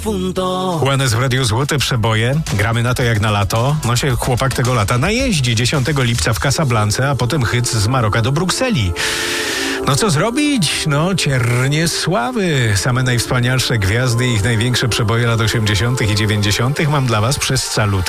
difunto. Juanes w Radiu Złote Przeboje. Gramy na to jak na lato. No się chłopak tego lata najeździ. 10 lipca w Casablance, a potem hyc z Maroka do Brukseli. No co zrobić? No ciernie sławy. Same najwspanialsze gwiazdy i ich największe przeboje lat 80. i 90. mam dla was przez salut.